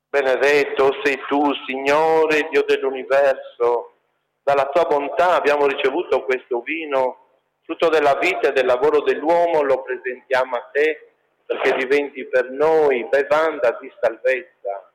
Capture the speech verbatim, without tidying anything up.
Benedetto sei tu, Signore, Dio dell'universo. Dalla tua bontà abbiamo ricevuto questo vino, frutto della vita e del lavoro dell'uomo, lo presentiamo a te perché diventi per noi bevanda di salvezza.